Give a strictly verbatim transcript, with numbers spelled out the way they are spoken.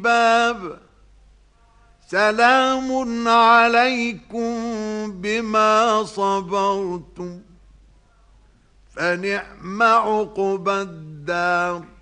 الباب سلام عليكم بما صبرتم فنعم عقبى الدار.